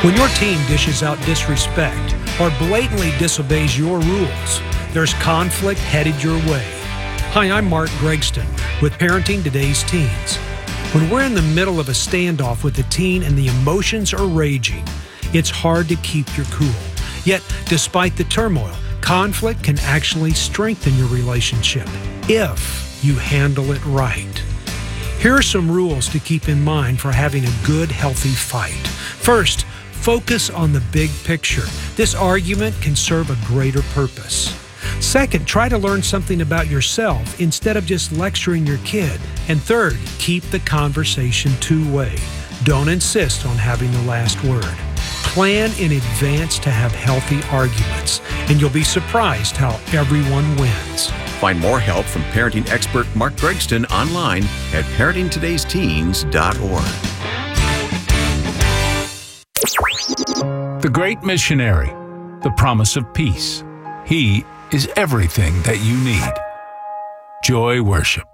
When your team dishes out disrespect or blatantly disobeys your rules, there's conflict headed your way. Hi, I'm Mark Gregston with Parenting Today's Teens. When we're in the middle of a standoff with a teen and the emotions are raging, it's hard to keep your cool. Yet, despite the turmoil, conflict can actually strengthen your relationship if you handle it right. Here are some rules to keep in mind for having a good, healthy fight. First, focus on the big picture. This argument can serve a greater purpose. Second, try to learn something about yourself instead of just lecturing your kid. And third, keep the conversation two-way. Don't insist on having the last word. Plan in advance to have healthy arguments, and you'll be surprised how everyone wins. Find more help from parenting expert Mark Gregston online at parentingtodaysteens.org. The Great Missionary, the promise of peace. He is everything that you need. Joy Worship.